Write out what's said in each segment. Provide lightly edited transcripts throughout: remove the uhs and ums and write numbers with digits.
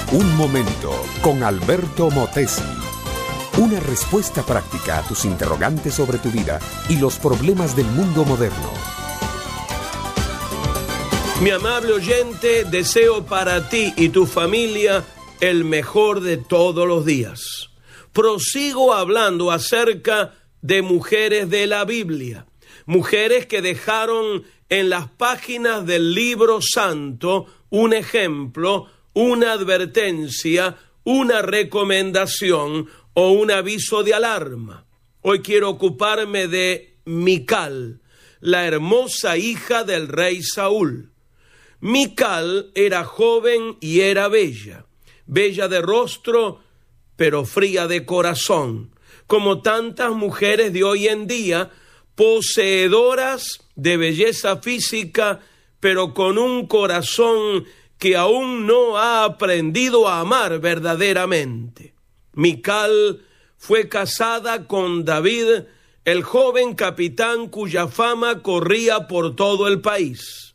Un momento con Alberto Motesi. Una respuesta práctica a tus interrogantes sobre tu vida y los problemas del mundo moderno. Mi amable oyente, deseo para ti y tu familia el mejor de todos los días. Prosigo hablando acerca de mujeres de la Biblia, mujeres que dejaron en las páginas del libro santo un ejemplo, una advertencia, una recomendación o un aviso de alarma. Hoy quiero ocuparme de Mical, la hermosa hija del rey Saúl. Mical era joven y era bella, bella de rostro, pero fría de corazón, como tantas mujeres de hoy en día, poseedoras de belleza física, pero con un corazón que aún no ha aprendido a amar verdaderamente. Mical fue casada con David, el joven capitán cuya fama corría por todo el país.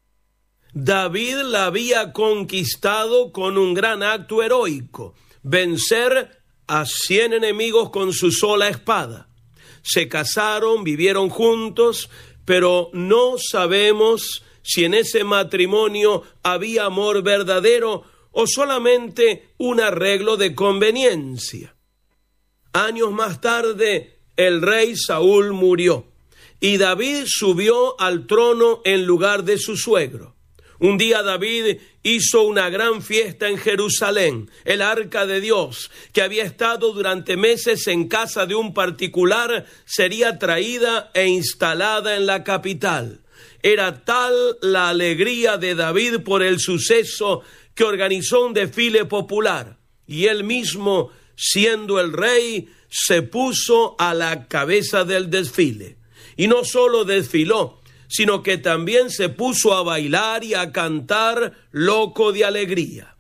David la había conquistado con un gran acto heroico, vencer a 100 enemigos con su sola espada. Se casaron, vivieron juntos, pero no sabemos si en ese matrimonio había amor verdadero o solamente un arreglo de conveniencia. Años más tarde, el rey Saúl murió y David subió al trono en lugar de su suegro. Un día David hizo una gran fiesta en Jerusalén. El arca de Dios, que había estado durante meses en casa de un particular, sería traída e instalada en la capital. Era tal la alegría de David por el suceso que organizó un desfile popular. Y él mismo, siendo el rey, se puso a la cabeza del desfile. Y no solo desfiló, sino que también se puso a bailar y a cantar loco de alegría.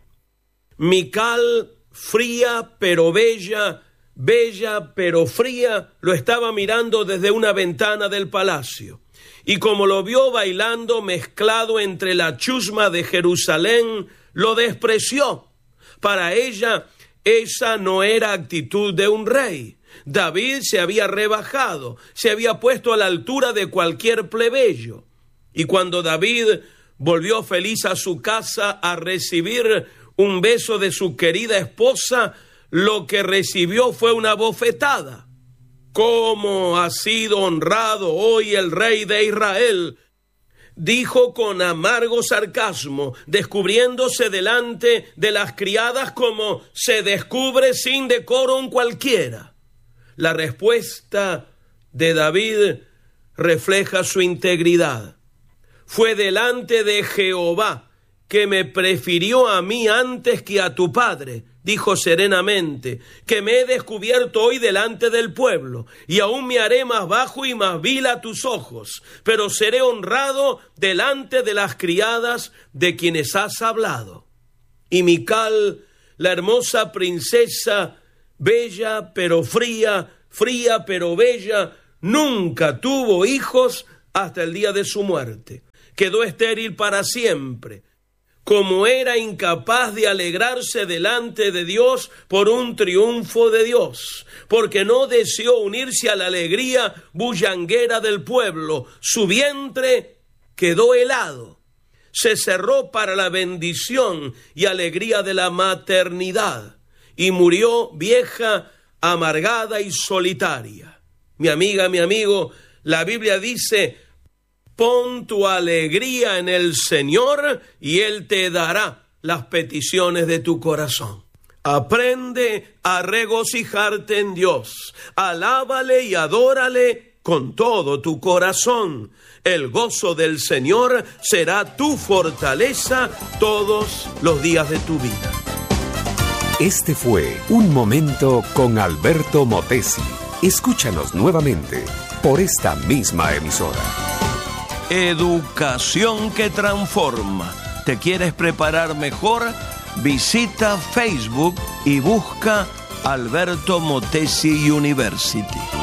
Mical, fría pero bella, bella pero fría, lo estaba mirando desde una ventana del palacio. Y como lo vio bailando mezclado entre la chusma de Jerusalén, lo despreció. Para ella, esa no era actitud de un rey. David se había rebajado, se había puesto a la altura de cualquier plebeyo. Y cuando David volvió feliz a su casa a recibir un beso de su querida esposa, lo que recibió fue una bofetada. ¿Cómo ha sido honrado hoy el rey de Israel?, dijo con amargo sarcasmo, descubriéndose delante de las criadas como se descubre sin decoro un cualquiera. La respuesta de David refleja su integridad. Fue delante de Jehová que me prefirió a mí antes que a tu padre, dijo serenamente, que me he descubierto hoy delante del pueblo, y aún me haré más bajo y más vil a tus ojos, pero seré honrado delante de las criadas de quienes has hablado. Y Mical, la hermosa princesa, bella pero fría, fría pero bella, nunca tuvo hijos hasta el día de su muerte. Quedó estéril para siempre. Como era incapaz de alegrarse delante de Dios por un triunfo de Dios, porque no deseó unirse a la alegría bullanguera del pueblo, su vientre quedó helado, se cerró para la bendición y alegría de la maternidad, y murió vieja, amargada y solitaria. Mi amiga, mi amigo, la Biblia dice: pon tu alegría en el Señor y Él te dará las peticiones de tu corazón. Aprende a regocijarte en Dios. Alábale y adórale con todo tu corazón. El gozo del Señor será tu fortaleza todos los días de tu vida. Este fue Un Momento con Alberto Motesi. Escúchanos nuevamente por esta misma emisora. Educación que transforma. ¿Te quieres preparar mejor? Visita Facebook y busca Alberto Motesi University.